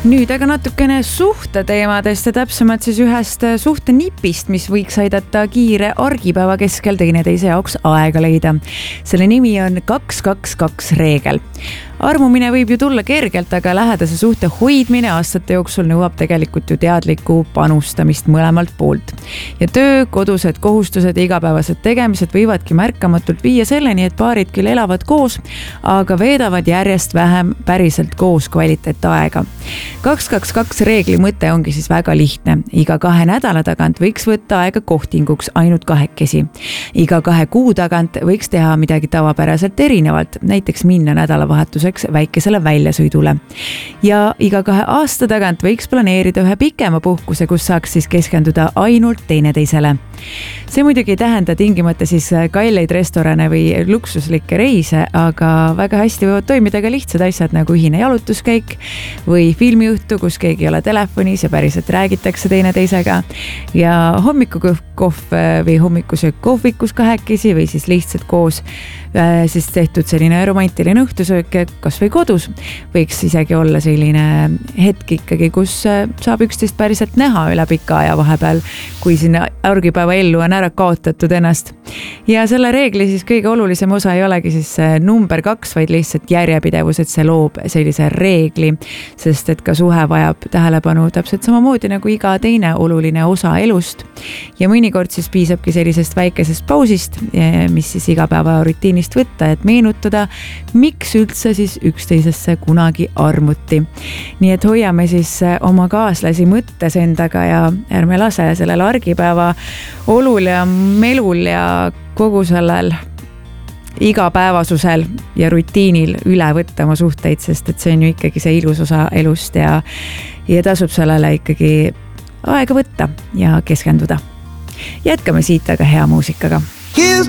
Nüüd aga natukene suhteteemadest ja täpsemalt siis ühest suhtenipist, mis võiks aidata kiire argipäeva keskel teineteise jaoks aega leida. Selle nimi on 2-2-2 reegel. Armumine võib ju tulla kergelt, aga lähedase suhte hoidmine aastate jooksul nõuab tegelikult ju teadlikku panustamist mõlemalt poolt. Ja töö, kodused kohustused ja igapäevased tegemised võivadki märkamatult viia selleni, et paarid küll elavad koos, aga veedavad järjest vähem päriselt koos kvaliteetaega. 2-2-2 reegli mõte ongi siis väga lihtne. Iga 2 nädala tagant võiks võtta aega kohtinguks ainult 2. Iga 2 kuu tagant võiks teha midagi tavapäraselt erinevalt, näiteks minna nädalavahetuseks väikesele väljasõidule. Ja iga 2 aasta tagant võiks planeerida ühe pikema puhkuse, kus saaks siis keskenduda ainult teineteisele. See muidugi ei tähenda tingimata siis kalleid restorane või luksuslikke reise, aga väga hästi võivad toimida ka lihtsad asjad nagu ühine jalutuskäik või filmiõhtu, kus keegi ei ole telefonis ja päriselt räägitakse teineteisega ja hommikukohv või hommikusöök kohvikus 2 või siis lihtsalt koos siis tehtud selline romantiline õhtusöök kas või kodus. Võiks isegi olla selline hetk ikkagi, kus saab üksteist päriselt näha üle pika aja vahepeal, kui sinna argipäeva ellu on ära kaotatud ennast. Ja selle reegli siis kõige olulisem osa ei olegi siis number 2, vaid lihtsalt järjepidevus, et see loob sellise reegli, sest et ka suhe vajab tähelepanu täpselt samamoodi nagu iga teine oluline osa elust. Ja mõnikord siis piisabki sellisest väikesest pausist, mis siis igapäeva rutiinist võtta, et meenutada, miks üldse siis üksteisesse kunagi armuti. Nii et hoiame siis oma kaaslasi mõttes endaga ja ärme lase sellel argipäeva olul ja melul ja kogu sellel igapäevasusel ja rutiinil üle võtta oma suhteid, sest et see on ju ikkagi see ilus osa elust ja tasub sellele ikkagi aega võtta ja keskenduda. Jätkame siit aga hea muusikaga.